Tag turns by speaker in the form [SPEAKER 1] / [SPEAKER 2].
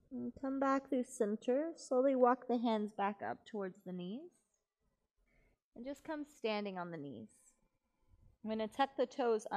[SPEAKER 1] And come back through center. Slowly walk the hands back up towards the knees. And just come standing on the knees. I'm going to tuck the toes